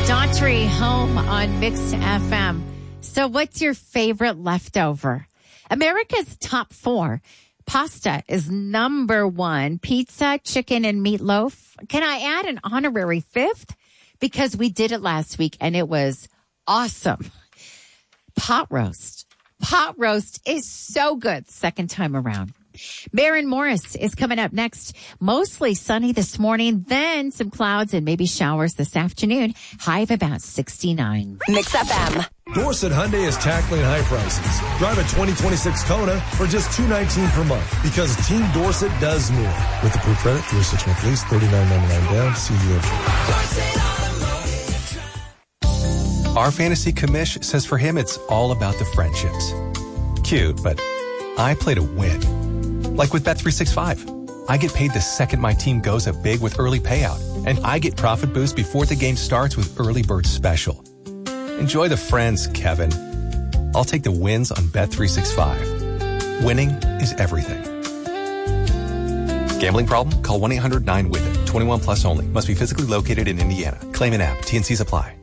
Daughtry home on Mix FM. So what's your favorite leftover? America's top 4. Pasta is number 1. Pizza, chicken, and meatloaf. Can I add an honorary 5th? Because we did it last week and it was awesome. Pot roast. Pot roast is so good second time around. Maren Morris is coming up next. Mostly sunny this morning, then some clouds and maybe showers this afternoon. High of about 69. Mix FM. Dorset Hyundai is tackling high prices. Drive a 2026 Kona for just $219 per month because Team Dorset does more. With approved credit through a 6-month lease, $39.99 down. See you. Our fantasy commish says for him it's all about the friendships. Cute, but I play to win. Like with Bet365. I get paid the second my team goes up big with early payout. And I get profit boost before the game starts with Early Bird Special. Enjoy the friends, Kevin. I'll take the wins on Bet365. Winning is everything. Gambling problem? Call 1-800-9-WITH-IT. 21 plus only. Must be physically located in Indiana. Claim an app. T&Cs apply.